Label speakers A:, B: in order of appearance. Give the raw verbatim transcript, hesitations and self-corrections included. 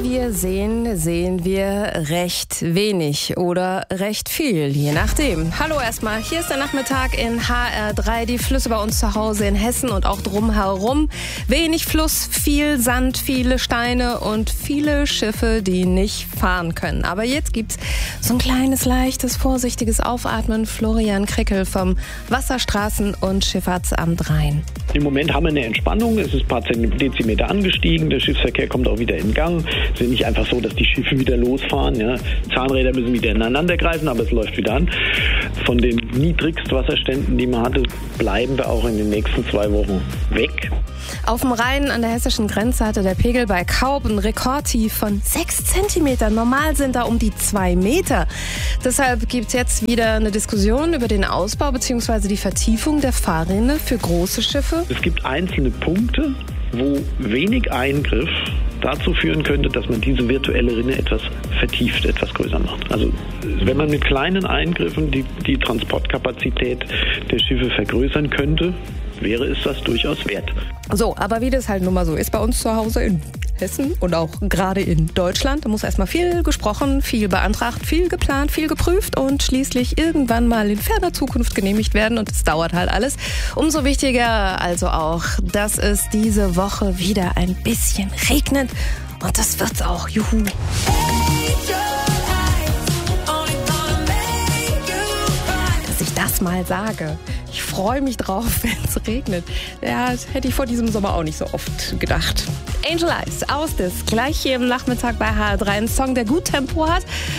A: wir sehen, sehen wir recht wenig oder recht viel, je nachdem. Hallo erstmal, hier ist der Nachmittag in H R drei. Die Flüsse bei uns zu Hause in Hessen und auch drumherum. Wenig Fluss, viel Sand, viele Steine und viele Schiffe, die nicht fahren können. Aber jetzt gibt's so ein kleines, leichtes, vorsichtiges Aufatmen. Florian Krickel vom Wasserstraßen- und Schifffahrtsamt Rhein.
B: Im Moment haben wir eine Entspannung. Es ist ein paar Dezimeter angestiegen. Der Schiffsverkehr kommt auch wieder in Gang. Es ist nicht einfach so, dass die Schiffe wieder losfahren. Ja. Zahnräder müssen wieder ineinander greifen, aber es läuft wieder an. Von den Niedrigstwasserständen, die man hatte, bleiben wir auch in den nächsten zwei Wochen weg.
A: Auf dem Rhein an der hessischen Grenze hatte der Pegel bei Kaub ein Rekordtief von sechs Zentimeter. Normal sind da um die zwei Meter. Deshalb gibt es jetzt wieder eine Diskussion über den Ausbau bzw. die Vertiefung der Fahrrinne für große Schiffe.
B: Es gibt einzelne Punkte, wo wenig Eingriff dazu führen könnte, dass man diese virtuelle Rinne etwas vertieft, etwas größer macht. Also wenn man mit kleinen Eingriffen die, die Transportkapazität der Schiffe vergrößern könnte, wäre es das durchaus wert.
A: So, aber wie das halt nun mal so ist bei uns zu Hause in Hessen und auch gerade in Deutschland, da muss erstmal viel gesprochen, viel beantragt, viel geplant, viel geprüft und schließlich irgendwann mal in ferner Zukunft genehmigt werden und es dauert halt alles. Umso wichtiger also auch, dass es diese Woche wieder ein bisschen regnet und das wird's auch. Juhu. Dass ich das mal sage. Ich freue mich drauf, wenn es regnet. Ja, das hätte ich vor diesem Sommer auch nicht so oft gedacht. Angel Eyes, aus das gleich hier im Nachmittag bei H R drei. Ein Song, der gut Tempo hat.